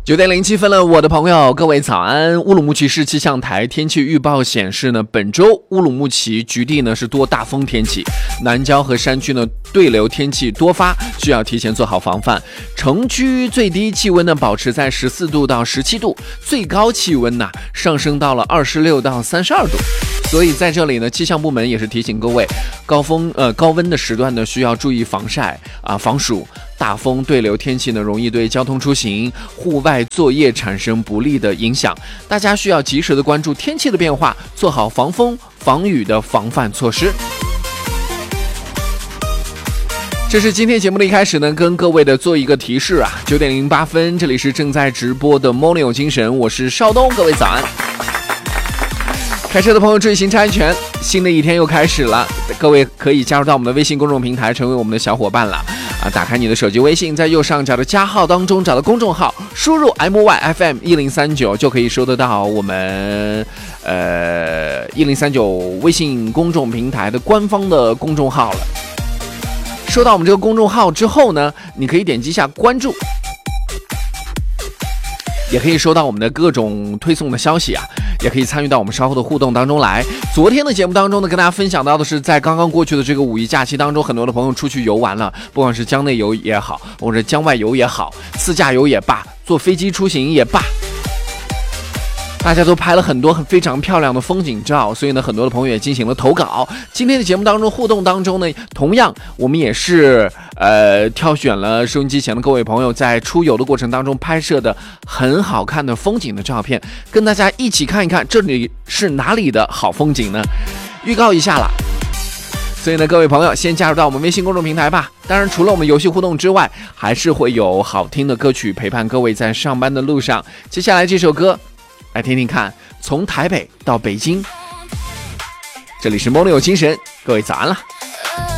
9:07了，我的朋友，各位早安！乌鲁木齐市气象台天气预报显示呢，本周乌鲁木齐局地呢是多大风天气，南郊和山区呢对流天气多发，需要提前做好防范。城区最低气温呢保持在14度到17度，最高气温呢上升到了26到32度。所以在这里呢，气象部门也是提醒各位，高温的时段呢需要注意防晒防暑。大风对流天气呢，容易对交通出行、户外作业产生不利的影响。大家需要及时的关注天气的变化，做好防风防雨的防范措施。这是今天节目的一开始呢，跟各位的做一个提示啊。9:08，这里是正在直播的 Morning 有精神，我是邵东，各位早安。开车的朋友注意行车安全，新的一天又开始了，各位可以加入到我们的微信公众平台，成为我们的小伙伴了打开你的手机微信，在右上角的加号当中找到公众号，输入 MYFM1039 就可以收得到我们1039微信公众平台的官方的公众号了。收到我们这个公众号之后呢，你可以点击一下关注，也可以收到我们的各种推送的消息也可以参与到我们稍后的互动当中来。昨天的节目当中呢，跟大家分享到的是，在刚刚过去的这个五一假期当中，很多的朋友出去游玩了，不管是江内游也好，或者江外游也好，自驾游也罢，坐飞机出行也罢，大家都拍了很多非常漂亮的风景照，所以呢，很多的朋友也进行了投稿。今天的节目当中互动当中呢，同样我们也是挑选了收音机前的各位朋友在出游的过程当中拍摄的很好看的风景的照片，跟大家一起看一看这里是哪里的好风景呢？预告一下啦。所以呢，各位朋友先加入到我们微信公众平台吧。当然，除了我们游戏互动之外，还是会有好听的歌曲陪伴各位在上班的路上。接下来这首歌来听听看，从台北到北京，这里是Morning有精神，各位早安了。